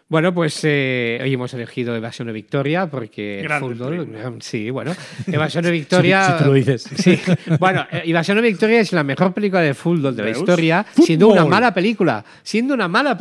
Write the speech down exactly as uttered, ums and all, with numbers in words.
Bueno, pues eh, hoy hemos elegido Evasión o Victoria porque Gran el fútbol... película. Sí, bueno. Evasión o Victoria... Si, si tú lo dices. Sí. Bueno, eh, Evasión o Victoria es la mejor película de fútbol de la ¿Veus? historia, Fútbol. siendo una mala película. Siendo una mala